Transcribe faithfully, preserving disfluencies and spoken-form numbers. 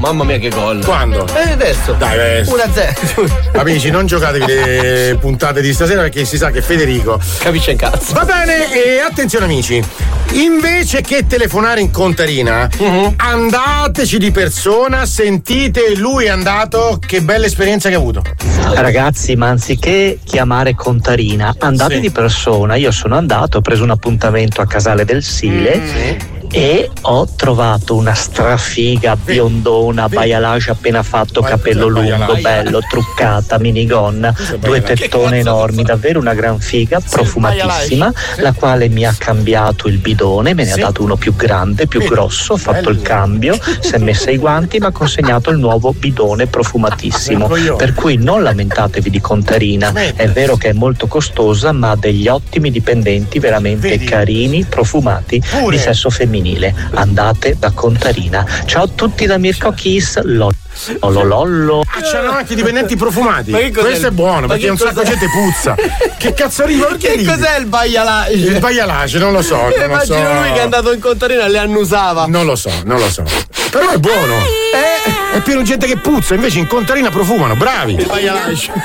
mamma mia che gol. Quando? Eh adesso. Dai, adesso. uno a zero. Amici, non giocatevi le puntate di stasera perché si sa che Federico capisce un cazzo. Va bene, e attenzione amici, invece che telefonare in contarina, uh-huh. andateci di persona, sentite lui è andato, che bella esperienza che ha avuto. Ragazzi, ma anziché chiamare contarina, andate sì. di persona. Io sono andato, ho preso un appuntamento a Casale del Sile. Mm-hmm. E ho trovato una strafiga biondona, baialage appena fatto, capello lungo, bello, truccata, minigonna, due tettone enormi, davvero una gran figa, profumatissima, la quale mi ha cambiato il bidone, me ne ha dato uno più grande, più grosso, ho fatto il cambio, si è messa i guanti, mi ha consegnato il nuovo bidone profumatissimo, per cui non lamentatevi di contarina, è vero che è molto costosa, ma ha degli ottimi dipendenti veramente carini, profumati, di sesso femminile. Andate da Contarina. Ciao a tutti da Mirko Kiss. Lollo lollo. Ah, c'erano anche dipendenti profumati. Questo è buono ma perché un sacco di gente puzza. Che cazzo arriva? Perché che ridi? Cos'è il baialage? Il baialage, non lo so. Non immagino lo so. lui che è andato in Contarina e le annusava. Non lo so, non lo so. Però è buono. Eh, è pieno di gente che puzza, invece in Contarina profumano. Bravi. Il baialage.